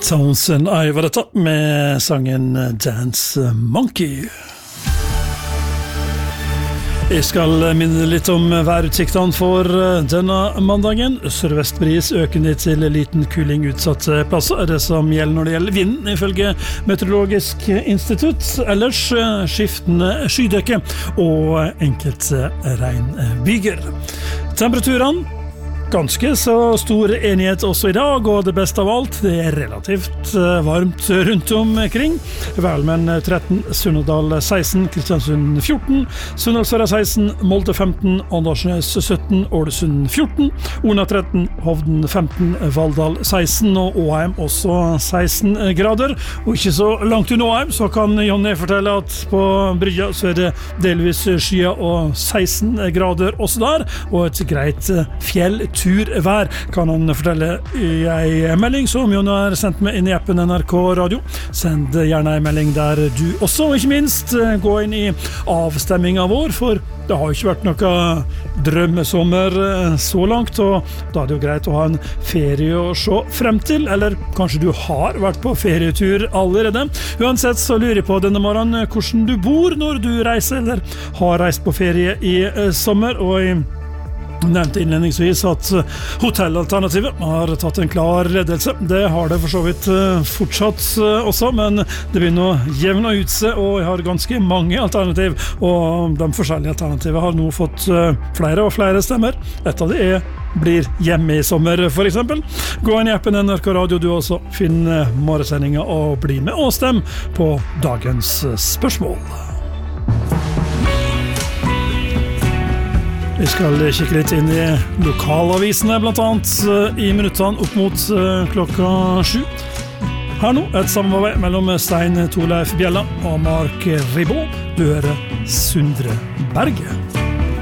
Townsend var dette med sangen Dance Monkey. Jeg skal minne litt om værutsiktene for denne mandagen. Sørvestbris økende til liten kuling utsatte plasser er det som gjelder når det gjelder vinden, ifølge Meteorologisk institutt. Ellers skiftende skydekke og enkelte regnbyger. Temperaturene ganske så stor enighet også i dag, og det beste av alt, det er relativt varmt rundt omkring. Velmen 13, Sunnhordland 16, Kristiansund 14, Sunndalsøra 16, Molde 15, Åndalsnes 17, Ålesund 14, Ona 13, Hovden 15, Valldal 16 og Åheim også 16 grader. Og ikke så langt unna Åheim så kan Jonny fortelle at på Brygja så er det delvis skya og 16 grader også der, og et greit fjellturvær kan han fortelle i en melding som Jon har sendt med inn i appen NRK Radio. Send gjerne en melding der du også, og ikke minst gå inn i avstemminga vår, for det har ikke vært noe drømmesommer så langt, og da er det jo greit å ha en ferie å se frem til, eller kanskje du har vært på ferietur allerede. Uansett så lurer jeg på denne morgenen hvordan du bor når du reiser, eller har reist på ferie i sommer, og i nevnte innledningsvis at hotellalternativet har tatt en klar ledelse. Det har det for så vidt fortsatt også, men det begynner å jevne ut seg, og jeg har ganske mange alternativ, og de forskjellige alternativene har nå fått flere og flere stemmer. Et av det blir hjemme i sommer, for eksempel. Gå inn i appen NRK Radio du også, finn morgensendinga og bli med og stem på dagens spørsmål. Vi skal kikke litt inn i lokalavisene, blant annet i minuttene opp mot klokka 7. Her nå et samarbeid mellom Stein Torleif Bjella og Mark Ribot. Du hører Sundre Berge.